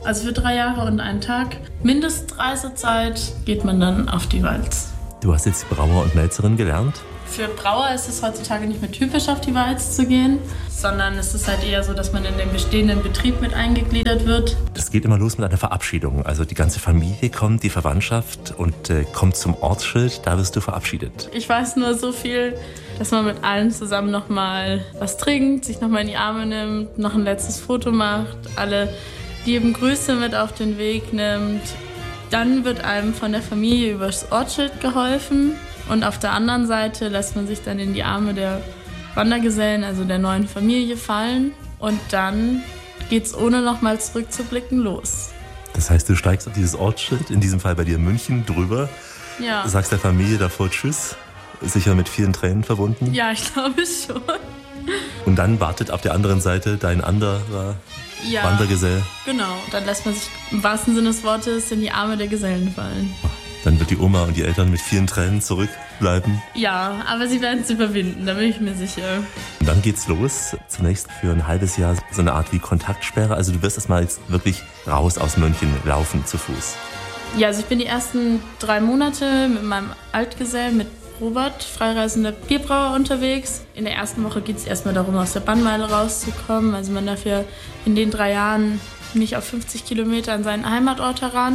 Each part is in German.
Also für 3 Jahre und einen Tag, Mindestreisezeit, geht man dann auf die Walz. Du hast jetzt Brauer und Melzerin gelernt? Für Brauer ist es heutzutage nicht mehr typisch, auf die Walz zu gehen, sondern es ist halt eher so, dass man in den bestehenden Betrieb mit eingegliedert wird. Das geht immer los mit einer Verabschiedung. Also die ganze Familie kommt, die Verwandtschaft und kommt zum Ortsschild, da wirst du verabschiedet. Ich weiß nur so viel, dass man mit allen zusammen nochmal was trinkt, sich nochmal in die Arme nimmt, noch ein letztes Foto macht, alle lieben Grüße mit auf den Weg nimmt. Dann wird einem von der Familie übers Ortsschild geholfen. Und auf der anderen Seite lässt man sich dann in die Arme der Wandergesellen, also der neuen Familie, fallen. Und dann geht's ohne nochmal zurückzublicken los. Das heißt, du steigst auf dieses Ortsschild, in diesem Fall bei dir in München, drüber, ja. Sagst der Familie davor Tschüss, sicher mit vielen Tränen verbunden. Ja, ich glaube schon. Und dann wartet auf der anderen Seite dein anderer Wandergesell. Genau, dann lässt man sich im wahrsten Sinne des Wortes in die Arme der Gesellen fallen. Dann wird die Oma und die Eltern mit vielen Tränen zurückbleiben. Ja, aber sie werden es überwinden, da bin ich mir sicher. Und dann geht's los. Zunächst für ein halbes Jahr so eine Art wie Kontaktsperre. Also du wirst erstmal jetzt wirklich raus aus München laufen zu Fuß. Ja, also ich bin die ersten 3 Monate mit meinem Altgesell, mit Robert, freireisender Bierbrauer, unterwegs. In der ersten Woche geht es erstmal darum, aus der Bannmeile rauszukommen. Also man darf ja in den 3 Jahren nicht auf 50 Kilometer an seinen Heimatort heran.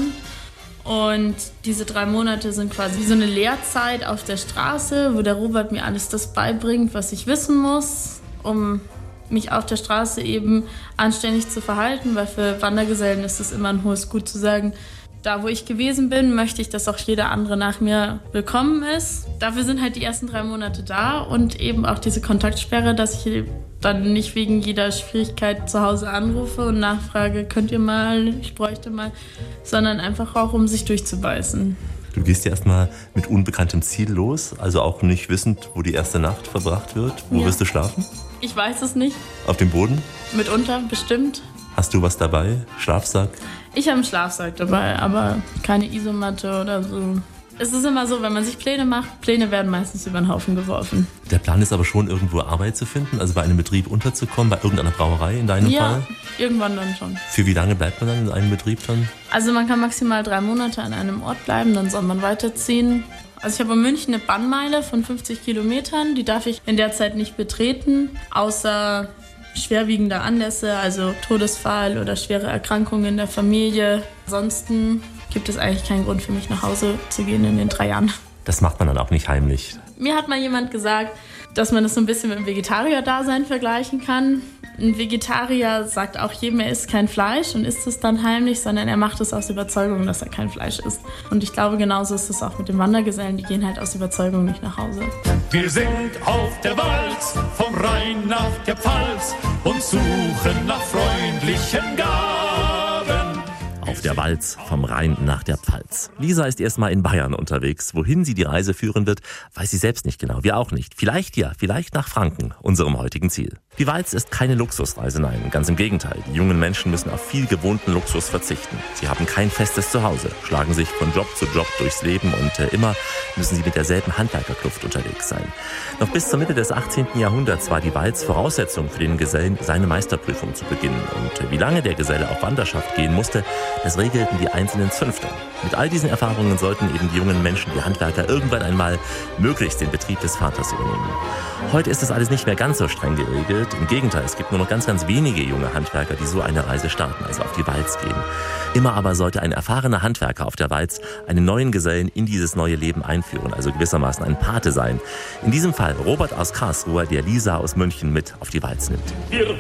Und diese 3 Monate sind quasi wie so eine Lehrzeit auf der Straße, wo der Robert mir alles das beibringt, was ich wissen muss, um mich auf der Straße eben anständig zu verhalten, weil für Wandergesellen ist es immer ein hohes Gut zu sagen, da wo ich gewesen bin, möchte ich, dass auch jeder andere nach mir willkommen ist. Dafür sind halt die ersten 3 Monate da und eben auch diese Kontaktsperre, dass ich dann nicht wegen jeder Schwierigkeit zu Hause anrufe und nachfrage, könnt ihr mal, ich bräuchte mal, sondern einfach auch, um sich durchzubeißen. Du gehst ja erstmal mit unbekanntem Ziel los, also auch nicht wissend, wo die erste Nacht verbracht wird. Wo wirst du schlafen? Ich weiß es nicht. Auf dem Boden? Mitunter, bestimmt. Hast du was dabei? Schlafsack? Ich habe einen Schlafsack dabei, aber keine Isomatte oder so. Es ist immer so, wenn man sich Pläne macht, Pläne werden meistens über den Haufen geworfen. Der Plan ist aber schon, irgendwo Arbeit zu finden, also bei einem Betrieb unterzukommen, bei irgendeiner Brauerei in deinem Fall? Ja, irgendwann dann schon. Für wie lange bleibt man dann in einem Betrieb dann? Also man kann maximal 3 Monate an einem Ort bleiben, dann soll man weiterziehen. Also ich habe in München eine Bannmeile von 50 Kilometern, die darf ich in der Zeit nicht betreten, außer schwerwiegende Anlässe, also Todesfall oder schwere Erkrankungen in der Familie. Ansonsten gibt es eigentlich keinen Grund für mich, nach Hause zu gehen in den 3 Jahren. Das macht man dann auch nicht heimlich. Mir hat mal jemand gesagt, dass man das so ein bisschen mit dem Vegetarier-Dasein vergleichen kann. Ein Vegetarier sagt auch jedem, er isst kein Fleisch und isst es dann heimlich, sondern er macht es aus Überzeugung, dass er kein Fleisch isst. Und ich glaube, genauso ist es auch mit den Wandergesellen, die gehen halt aus Überzeugung nicht nach Hause. Wir sind auf der Walz, vom Rhein nach der Pfalz und suchen nach freundlichen Gaben. Auf der Walz vom Rhein nach der Pfalz. Lisa ist erstmal in Bayern unterwegs. Wohin sie die Reise führen wird, weiß sie selbst nicht genau. Wir auch nicht. Vielleicht nach Franken, unserem heutigen Ziel. Die Walz ist keine Luxusreise, nein, ganz im Gegenteil. Die jungen Menschen müssen auf viel gewohnten Luxus verzichten. Sie haben kein festes Zuhause, schlagen sich von Job zu Job durchs Leben und immer müssen sie mit derselben Handwerkerkluft unterwegs sein. Noch bis zur Mitte des 18. Jahrhunderts war die Walz Voraussetzung für den Gesellen, seine Meisterprüfung zu beginnen. Und wie lange der Geselle auf Wanderschaft gehen musste, das regelten die einzelnen Zünfte. Mit all diesen Erfahrungen sollten eben die jungen Menschen, die Handwerker, irgendwann einmal möglichst den Betrieb des Vaters übernehmen. Heute ist das alles nicht mehr ganz so streng geregelt. Im Gegenteil, es gibt nur noch ganz wenige junge Handwerker, die so eine Reise starten, also auf die Walz gehen. Immer aber sollte ein erfahrener Handwerker auf der Walz einen neuen Gesellen in dieses neue Leben einführen, also gewissermaßen ein Pate sein. In diesem Fall Robert aus Karlsruhe, der Lisa aus München mit auf die Walz nimmt.